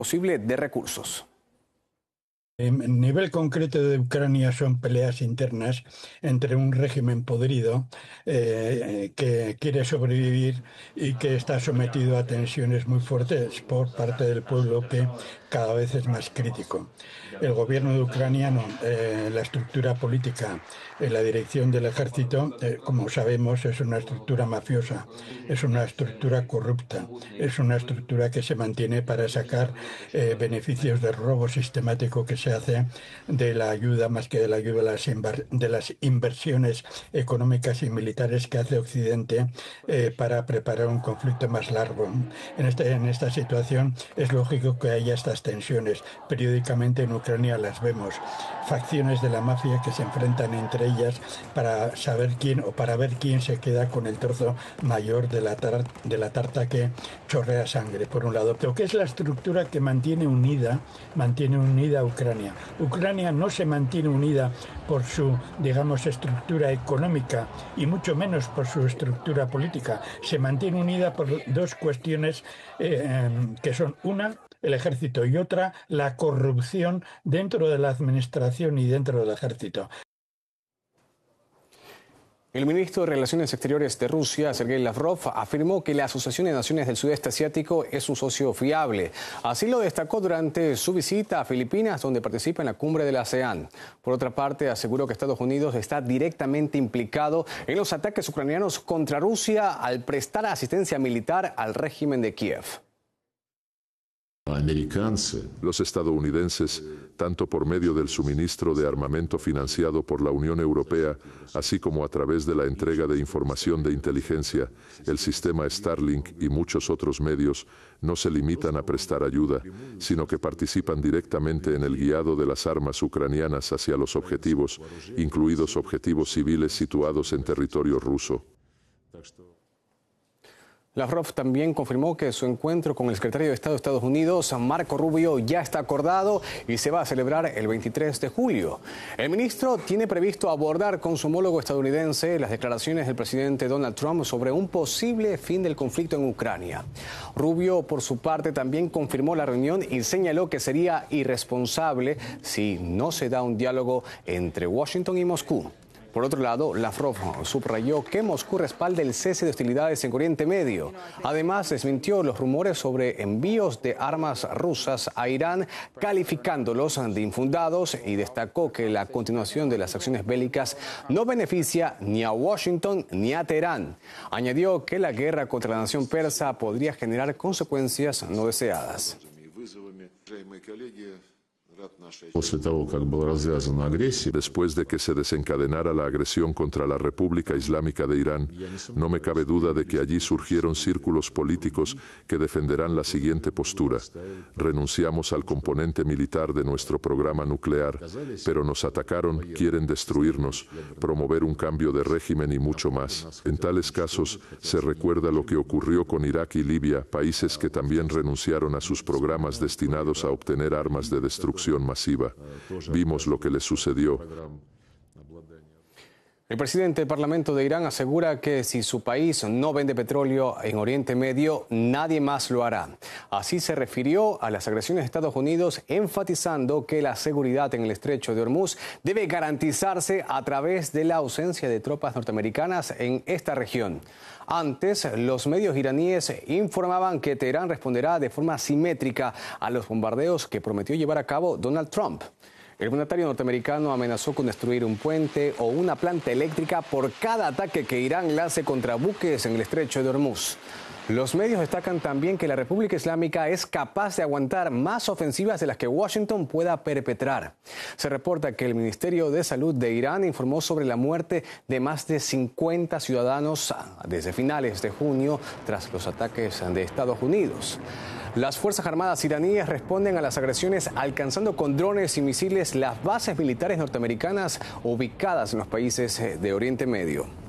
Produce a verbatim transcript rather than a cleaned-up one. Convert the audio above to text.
posible de recursos. El nivel concreto de Ucrania son peleas internas entre un régimen podrido eh, que quiere sobrevivir y que está sometido a tensiones muy fuertes por parte del pueblo, que cada vez es más crítico. El gobierno de ucraniano, eh, la estructura política, eh, la dirección del ejército, eh, como sabemos, es una estructura mafiosa, es una estructura corrupta, es una estructura que se mantiene para sacar eh, beneficios del robo sistemático que se hace de la ayuda, más que de la ayuda, de las, de las inversiones económicas y militares que hace Occidente eh, para preparar un conflicto más largo. En, este, en esta situación es lógico que haya estas tensiones. Periódicamente en Ucrania las vemos. Facciones de la mafia que se enfrentan entre ellas para saber quién o para ver quién se queda con el trozo mayor de la, tar de la tarta que chorrea sangre, por un lado. Pero ¿qué es la estructura que mantiene unida, mantiene unida a Ucrania? Ucrania no se mantiene unida por su, digamos, estructura económica y mucho menos por su estructura política. Se mantiene unida por dos cuestiones eh, que son una, el ejército, y otra, la corrupción dentro de la administración y dentro del ejército. El ministro de Relaciones Exteriores de Rusia, Sergei Lavrov, afirmó que la Asociación de Naciones del Sudeste Asiático es un socio fiable. Así lo destacó durante su visita a Filipinas, donde participa en la cumbre de la ASEAN. Por otra parte, aseguró que Estados Unidos está directamente implicado en los ataques ucranianos contra Rusia al prestar asistencia militar al régimen de Kiev. Los estadounidenses, tanto por medio del suministro de armamento financiado por la Unión Europea, así como a través de la entrega de información de inteligencia, el sistema Starlink y muchos otros medios, no se limitan a prestar ayuda, sino que participan directamente en el guiado de las armas ucranianas hacia los objetivos, incluidos objetivos civiles situados en territorio ruso. Lavrov también confirmó que su encuentro con el secretario de Estado de Estados Unidos, Marco Rubio, ya está acordado y se va a celebrar el veintitrés de julio. El ministro tiene previsto abordar con su homólogo estadounidense las declaraciones del presidente Donald Trump sobre un posible fin del conflicto en Ucrania. Rubio, por su parte, también confirmó la reunión y señaló que sería irresponsable si no se da un diálogo entre Washington y Moscú. Por otro lado, Lavrov subrayó que Moscú respalda el cese de hostilidades en Oriente Medio. Además, desmintió los rumores sobre envíos de armas rusas a Irán, calificándolos de infundados, y destacó que la continuación de las acciones bélicas no beneficia ni a Washington ni a Teherán. Añadió que la guerra contra la nación persa podría generar consecuencias no deseadas. Después de que se desencadenara la agresión contra la República Islámica de Irán, no me cabe duda de que allí surgieron círculos políticos que defenderán la siguiente postura. Renunciamos al componente militar de nuestro programa nuclear, pero nos atacaron, quieren destruirnos, promover un cambio de régimen y mucho más. En tales casos, se recuerda lo que ocurrió con Irak y Libia, países que también renunciaron a sus programas destinados a obtener armas de destrucción masiva. Vimos lo que les sucedió. El presidente del Parlamento de Irán asegura que si su país no vende petróleo en Oriente Medio, nadie más lo hará. Así se refirió a las agresiones de Estados Unidos, enfatizando que la seguridad en el estrecho de Hormuz debe garantizarse a través de la ausencia de tropas norteamericanas en esta región. Antes, los medios iraníes informaban que Teherán responderá de forma simétrica a los bombardeos que prometió llevar a cabo Donald Trump. El mandatario norteamericano amenazó con destruir un puente o una planta eléctrica por cada ataque que Irán lance contra buques en el estrecho de Hormuz. Los medios destacan también que la República Islámica es capaz de aguantar más ofensivas de las que Washington pueda perpetrar. Se reporta que el Ministerio de Salud de Irán informó sobre la muerte de más de cincuenta ciudadanos desde finales de junio tras los ataques de Estados Unidos. Las Fuerzas Armadas iraníes responden a las agresiones alcanzando con drones y misiles las bases militares norteamericanas ubicadas en los países de Oriente Medio.